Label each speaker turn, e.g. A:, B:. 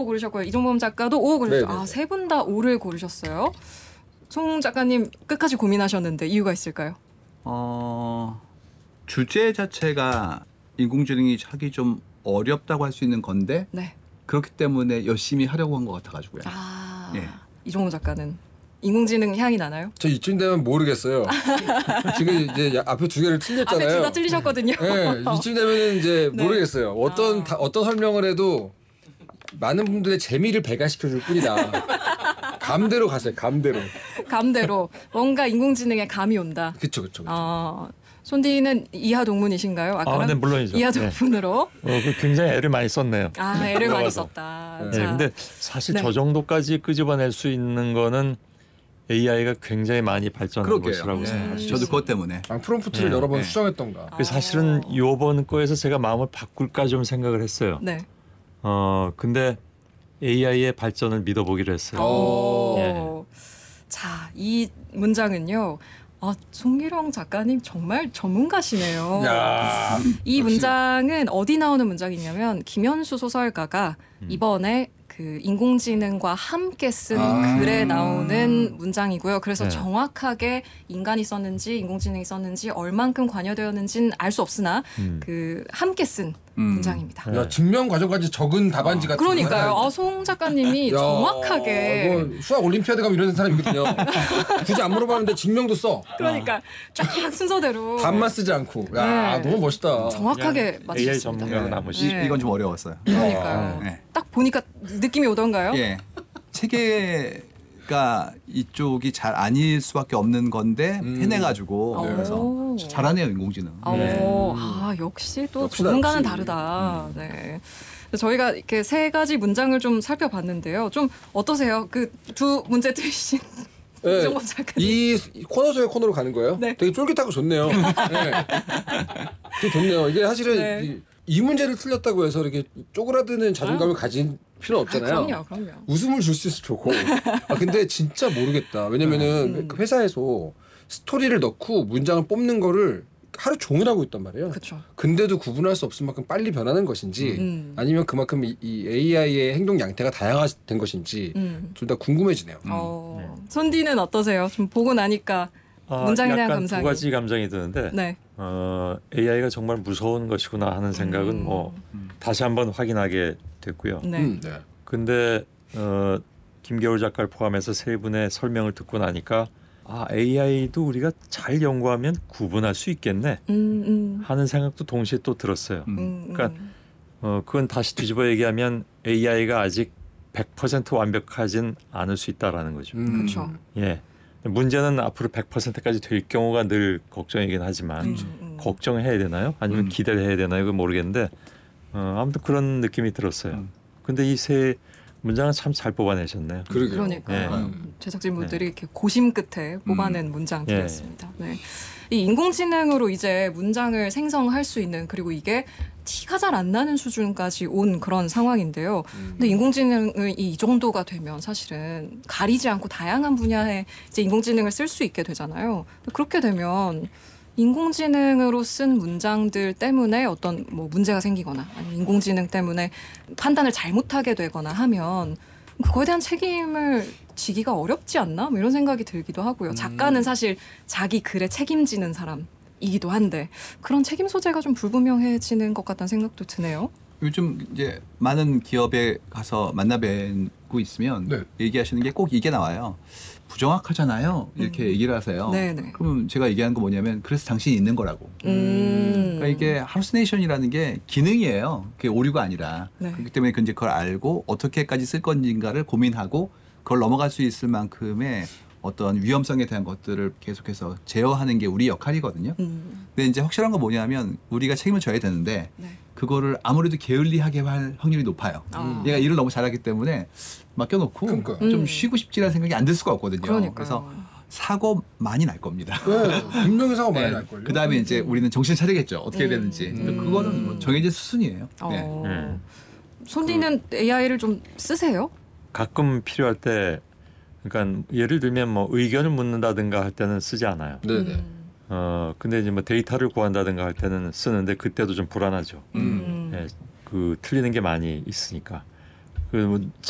A: 고르셨고요. 이종범 작가도 O 고르셨어요.
B: 네네네.
A: 아, 세 분 다 O를 고르셨어요. 송 작가님 끝까지 고민하셨는데 이유가 있을까요?
C: 주제 자체가 인공지능이 하기 좀 어렵다고 할 수 있는 건데
A: 네.
C: 그렇기 때문에 열심히 하려고 한 것 같아가지고요.
A: 아,
C: 예.
A: 이종범 작가는 인공지능 향이 나나요?
B: 저 이쯤 되면 모르겠어요. 지금 이제 앞에 두 개를 틀렸잖아요.
A: 앞에 둘 다 틀리셨거든요.
B: 네, 이쯤 되면은 이제
A: 네.
B: 모르겠어요. 어떤 설명을 해도 많은 분들의 재미를 배가시켜 줄 뿐이다. 감대로 가세요. 감대로.
A: 감대로 뭔가 인공지능에 감이 온다.
B: 그쵸.
A: 손디는 이하 동문이신가요? 아까랑?
D: 네, 물론이죠.
A: 이하
D: 네.
A: 동문으로.
D: 굉장히 애를 많이 썼네요.
A: 아, 애를 많이
D: 들어가서.
A: 썼다.
B: 네,
D: 네,
A: 자,
D: 근데 사실
A: 네.
D: 저 정도까지 끄집어낼 수 있는 거는 AI가 굉장히 많이 발전한
C: 그러게요.
D: 것이라고
C: 예.
D: 생각합니다.
C: 저도 그것 때문에.
B: 프롬프트를
D: 네.
B: 여러 번
C: 네.
B: 수정했던가.
D: 그래서 사실은 이번 거에서 제가 마음을 바꿀까 좀 생각을 했어요.
A: 네.
D: 근데 AI의 발전을 믿어보기로 했어요.
A: 오. 자, 이 문장은요. 송기령 작가님 정말 전문가시네요.
B: 야,
A: 이
B: 역시.
A: 문장은 어디 나오는 문장이냐면 김현수 소설가가 이번에 그 인공지능과 함께 쓴 글에 나오는 문장이고요. 그래서
D: 네.
A: 정확하게 인간이 썼는지 인공지능이 썼는지 얼만큼 관여되었는지는 알 수 없으나 그 함께 쓴 문장입니다.
B: 야, 증명 과정까지 적은 답안지 같은.
A: 그러니까요. 송 작가님이
B: 야,
A: 정확하게
B: 이거 수학 올림피아드 가면 이런 사람이거든요. 굳이 안 물어봤는데 증명도 써.
A: 그러니까 딱 순서대로
B: 답만 쓰지 않고. 야,
A: 네.
B: 너무 멋있다.
A: 정확하게
D: AI
A: 맞추셨습니다.
D: 전문가가
B: 네.
D: 나머지.
A: 네.
C: 이건 좀 어려웠어요.
A: 그러니까요.
C: 네.
A: 딱 보니까 느낌이 오던가요?
C: 예. 체계가 이쪽이 잘 아닐 수밖에 없는 건데 해내가지고 그래서
A: 오.
C: 잘하네요 인공지능.
A: 역시 또
B: 역시
A: 전문가는
B: 역시.
A: 다르다. 네. 저희가 이렇게 세 가지 문장을 좀 살펴봤는데요. 좀 어떠세요? 그 두 문제 틀리신
B: 네.
A: 이종범 작가님.
B: 이 코너 속의 코너로 가는 거예요?
A: 네.
B: 되게 쫄깃하고 좋네요. 네. 좀 좋네요. 이게 사실은
A: 네.
B: 이 문제를 틀렸다고 해서 이렇게 쪼그라드는 자존감을 가진 필요는 없잖아요.
A: 그럼요.
B: 웃음을 줄 수 있어서 좋고. 근데 진짜 모르겠다. 왜냐면은 그 회사에서 스토리를 넣고 문장을 뽑는 거를 하루 종일 하고 있단 말이에요.
A: 그렇죠.
B: 근데도 구분할 수 없을 만큼 빨리 변하는 것인지 아니면 그만큼 이 AI의 행동 양태가 다양화된 것인지 둘 다 궁금해지네요.
A: 손디는 어떠세요? 좀 보고 나니까 문장에 대한
D: 약간
A: 감상이.
D: 두 가지 감정이 드는데
A: 네.
D: AI가 정말 무서운 것이구나 하는 생각은 다시 한번 확인하게 됐고요.
A: 네.
B: 네.
D: 근데 김겨울 작가를 포함해서 세 분의 설명을 듣고 나니까 AI도 우리가 잘 연구하면 구분할 수 있겠네 하는 생각도 동시에 또 들었어요. 그러니까 그건 다시 뒤집어 얘기하면 AI가 아직 100% 완벽하진 않을 수 있다라는 거죠.
A: 그렇죠.
D: 예. 문제는 앞으로 100%까지 될 경우가 늘 걱정이긴 하지만 걱정해야 되나요? 아니면 기대를 해야 되나요? 그건 모르겠는데 아무튼 그런 느낌이 들었어요. 근데 이 세 문장은 참 잘 뽑아내셨네요.
A: 그러니까요. 제작진분들이 이렇게 고심 끝에 뽑아낸 문장들이었습니다. 네. 이 인공지능으로 이제 문장을 생성할 수 있는 그리고 이게 티가 잘 안 나는 수준까지 온 그런 상황인데요. 근데 인공지능이 이 정도가 되면 사실은 가리지 않고 다양한 분야에 이제 인공지능을 쓸 수 있게 되잖아요. 그렇게 되면 인공지능으로 쓴 문장들 때문에 어떤 뭐 문제가 생기거나 아니면 인공지능 때문에 판단을 잘못하게 되거나 하면 그거에 대한 책임을 지기가 어렵지 않나? 뭐 이런 생각이 들기도 하고요. 작가는 사실 자기 글에 책임지는 사람이기도 한데 그런 책임 소재가 좀 불분명해지는 것 같다는 생각도 드네요.
C: 요즘 이제 많은 기업에 가서 만나 뵙고 있으면
B: 네.
C: 얘기하시는 게 꼭 이게 나와요. 부정확하잖아요. 이렇게 얘기를 하세요.
A: 네네.
C: 그러면 제가 얘기하는 거 뭐냐면 그래서 당신이 있는 거라고. 그러니까 이게 할루시네이션이라는 게 기능이에요. 그게 오류가 아니라.
A: 네.
C: 그렇기 때문에 이제 그걸 알고 어떻게까지 쓸 건지인가를 고민하고 그걸 넘어갈 수 있을 만큼의 어떤 위험성에 대한 것들을 계속해서 제어하는 게 우리 역할이거든요. 근데 이제 확실한 건 뭐냐면 우리가 책임을 져야 되는데
A: 네.
C: 그거를 아무래도 게을리하게 할 확률이 높아요. 얘가 일을 너무 잘하기 때문에 맡겨놓고
B: 그러니까요.
C: 좀 쉬고 싶지라는 생각이 안 들 수가 없거든요.
A: 그러니까요.
C: 그래서 사고 많이 날 겁니다.
B: 네, 분명히 사고 많이 날걸요.
C: 그 다음에 이제 우리는 정신 차리겠죠. 어떻게 해야 되는지. 그거는 뭐 정해진 수순이에요. 네.
A: 손디는 AI를 좀 쓰세요?
D: 가끔 필요할 때 그러니까 예를 들면 뭐 의견을 묻는다든가 할 때는 쓰지 않아요.
B: 네네.
D: 근데 이제 뭐 데이터를 구한다든가 할 때는 쓰는데 그때도 좀 불안하죠. 예, 그 틀리는 게 많이 있으니까. 그